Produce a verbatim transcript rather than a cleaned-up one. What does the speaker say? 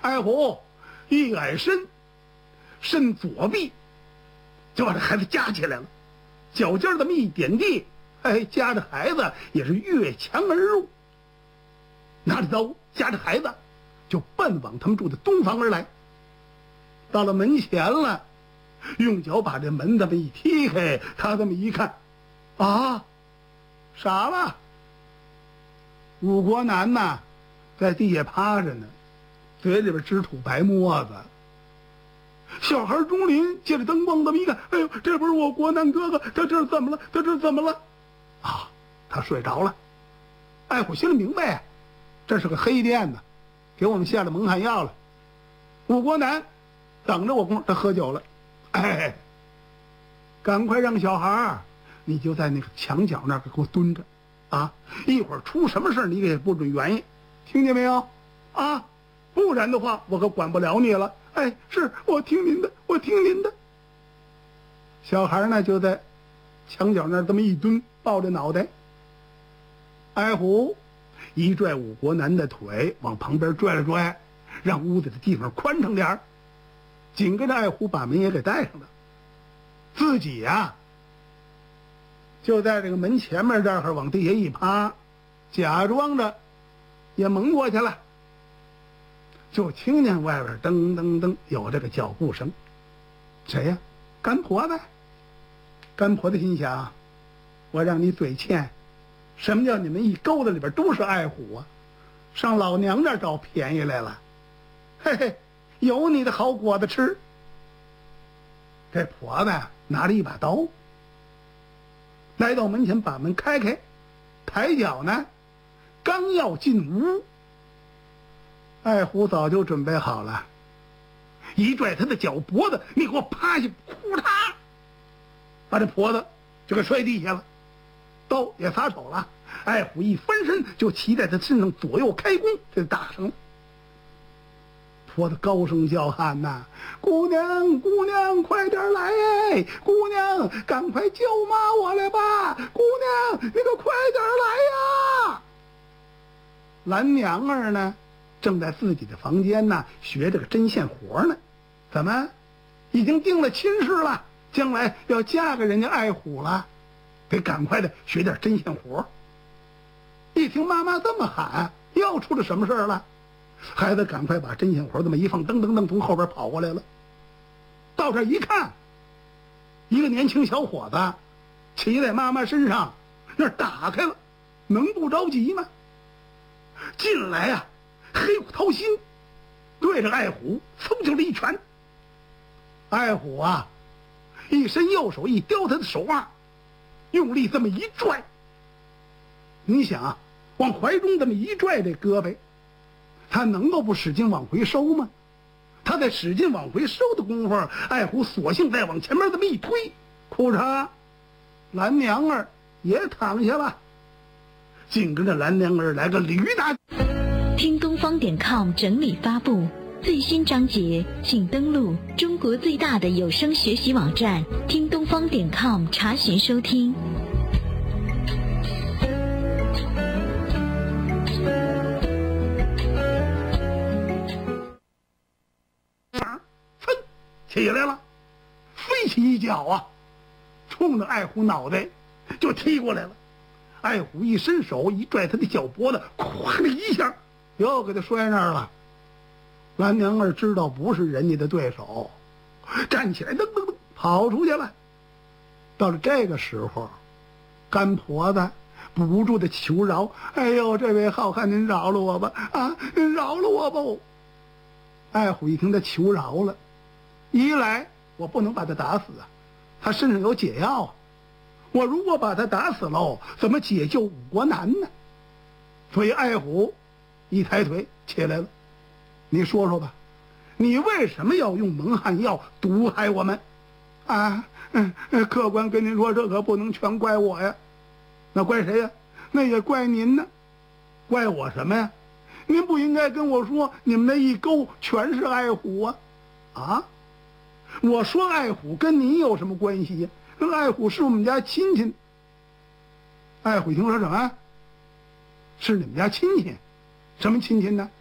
爱虎一矮身，伸左臂，就把这孩子夹起来了，脚尖这么一点地，哎，夹着孩子也是越墙而入，拿着刀夹着孩子，就奔往他们住的东房而来。到了门前了，用脚把这门这么一踢开，他这么一看，啊，傻了，武国男呐，在地下趴着呢，嘴里边直吐白沫子。小孩钟林借着灯光这么一看，哎呦，这不是我国男哥哥，他这是怎么了？他这是怎么了？啊，他睡着了。爱虎心里明白，这是个黑店呢，给我们下了蒙汗药了。武国男等着我功夫，他喝酒了。哎，赶快让小孩你就在那个墙角那儿给我蹲着啊！一会儿出什么事你也不准原因，听见没有？啊，不然的话我可管不了你了。哎，是我听您的，我听您的。小孩呢就在墙角那儿这么一蹲，抱着脑袋。爱虎一拽武国男的腿，往旁边拽了拽，让屋子的地方宽敞点儿。紧跟着爱虎把门也给带上了，自己呀、啊、就在这个门前面这儿往地下一趴，假装着也蒙过去了。就听见外边噔噔噔有这个脚步声，谁呀？干婆子。干婆子心想，我让你嘴欠，什么叫你们一沟子里边都是爱虎啊？上老娘那儿找便宜来了，嘿嘿，有你的好果子吃。这婆子拿着一把刀，来到门前，把门开开，抬脚呢，刚要进屋，爱虎早就准备好了，一拽他的脚脖子，你给我趴下，呼嚓，把这婆子就给摔地下了，刀也撒手了。爱虎一翻身就骑在他身上，左右开弓，就打上了。婆子高声叫喊呐：“姑娘，姑娘，快点来哎！姑娘，赶快救妈我来吧！姑娘，你可快点来呀！”蓝娘儿呢，正在自己的房间呢学这个针线活呢。怎么，已经定了亲事了，将来要嫁给人家爱虎了，得赶快的学点针线活。一听妈妈这么喊，又出了什么事了？孩子赶快把针线活这么一放，噔噔噔从后边跑过来了。到这一看，一个年轻小伙子骑在妈妈身上，那打开了，能不着急吗？进来呀、啊，黑虎掏心，对着爱虎嗖就了一拳。爱虎啊，一伸右手一叼他的手腕，用力这么一拽。你想啊，往怀中这么一拽，这胳膊他能够不使劲往回收吗？他在使劲往回收的功夫，爱虎索性再往前面这么一推，裤衩蓝娘儿也躺下了，紧跟着蓝娘儿来个驴打。 听东方点 com 整理发布最新章节，请登录中国最大的有声学习网站听东方点 com 查询收听。 起来了，飞起一脚啊，冲着爱虎脑袋就踢过来了。爱虎一伸手一拽他的脚脖子，咵的一下又给他摔那儿了。蓝娘儿知道不是人家的对手，站起来噔噔噔跑出去了。到了这个时候，干婆子不住的求饶：“哎呦，这位好汉，您饶了我吧！啊，您饶了我吧！”爱虎一听他求饶了，一来我不能把他打死啊，他身上有解药啊，我如果把他打死喽，怎么解救武国男呢？所以爱虎一抬腿起来了。你说说吧，你为什么要用蒙汗药毒害我们啊？嗯，客官跟您说，这可不能全怪我呀。那怪谁呀？那也怪您呢。怪我什么呀？您不应该跟我说你们那一沟全是爱虎啊？啊？我说爱虎跟您有什么关系呀？爱虎是我们家亲戚。爱虎听说什么？是你们家亲戚？什么亲戚呢？